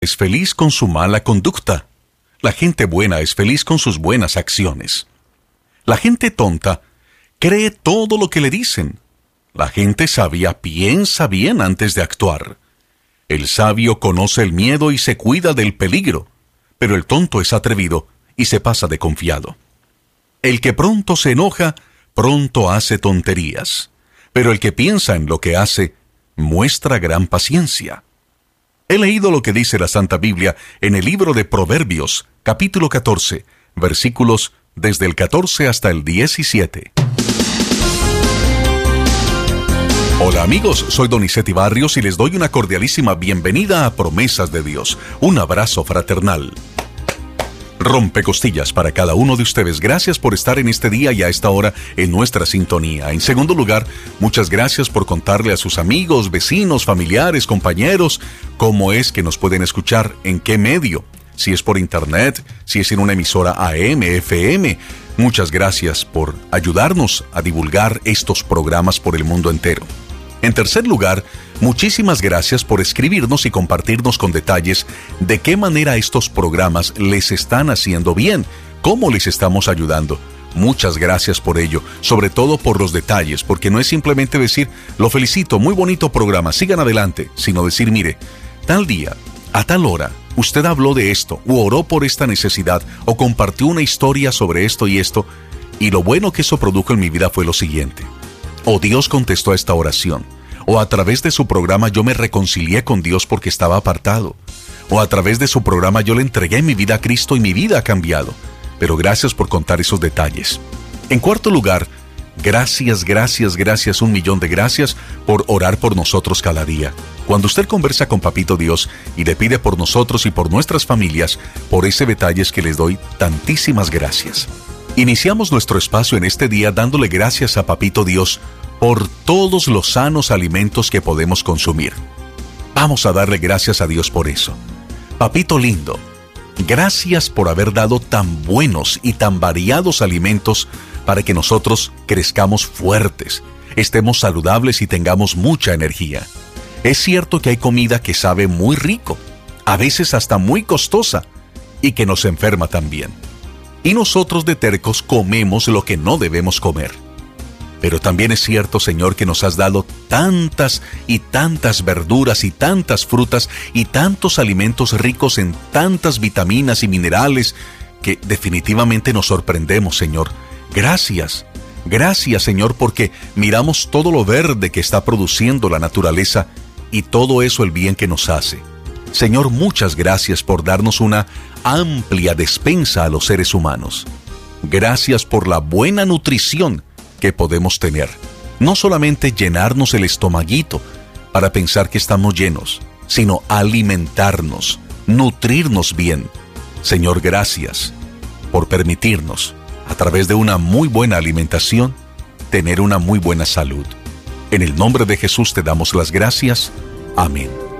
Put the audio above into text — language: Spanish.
es feliz con su mala conducta. La gente buena es feliz con sus buenas acciones. La gente tonta cree todo lo que le dicen. La gente sabia piensa bien antes de actuar. El sabio conoce el miedo y se cuida del peligro, pero el tonto es atrevido y se pasa de confiado. El que pronto se enoja, pronto hace tonterías, pero el que piensa en lo que hace, muestra gran paciencia. He leído lo que dice la Santa Biblia en el libro de Proverbios, capítulo 14, versículos desde el 14 hasta el 17. Hola amigos, soy Donizetti Barrios y les doy una cordialísima bienvenida a Promesas de Dios. Un abrazo fraternal. Rompecostillas para cada uno de ustedes. Gracias por estar en este día y a esta hora en nuestra sintonía. En segundo lugar, muchas gracias por contarle a sus amigos, vecinos, familiares, compañeros, cómo es que nos pueden escuchar, en qué medio, si es por internet, si es en una emisora AM, FM. Muchas gracias por ayudarnos a divulgar estos programas por el mundo entero. En tercer lugar, muchísimas gracias por escribirnos y compartirnos con detalles de qué manera estos programas les están haciendo bien, cómo les estamos ayudando. Muchas gracias por ello, sobre todo por los detalles, porque no es simplemente decir, lo felicito, muy bonito programa, sigan adelante, sino decir, mire, tal día, a tal hora, usted habló de esto, o oró por esta necesidad, o compartió una historia sobre esto, y lo bueno que eso produjo en mi vida fue lo siguiente. O Dios contestó a esta oración, o a través de su programa yo me reconcilié con Dios porque estaba apartado, o a través de su programa yo le entregué mi vida a Cristo y mi vida ha cambiado. Pero gracias por contar esos detalles. En cuarto lugar, gracias, 1,000,000 de gracias por orar por nosotros cada día. Cuando usted conversa con Papito Dios y le pide por nosotros y por nuestras familias, por ese detalle es que les doy tantísimas gracias. Iniciamos nuestro espacio en este día dándole gracias a Papito Dios por todos los sanos alimentos que podemos consumir. Vamos a darle gracias a Dios por eso. Papito lindo, gracias por haber dado tan buenos y tan variados alimentos para que nosotros crezcamos fuertes, estemos saludables y tengamos mucha energía. Es cierto que hay comida que sabe muy rico, a veces hasta muy costosa, y que nos enferma también. Y nosotros de tercos comemos lo que no debemos comer. Pero también es cierto, Señor, que nos has dado tantas y tantas verduras y tantas frutas y tantos alimentos ricos en tantas vitaminas y minerales que definitivamente nos sorprendemos, Señor. Gracias, Señor, porque miramos todo lo verde que está produciendo la naturaleza y todo eso el bien que nos hace. Señor, muchas gracias por darnos una amplia despensa a los seres humanos. Gracias por la buena nutrición que podemos tener. No solamente llenarnos el estomaguito para pensar que estamos llenos, sino alimentarnos, nutrirnos bien. Señor, gracias por permitirnos, a través de una muy buena alimentación, tener una muy buena salud. En el nombre de Jesús te damos las gracias. Amén.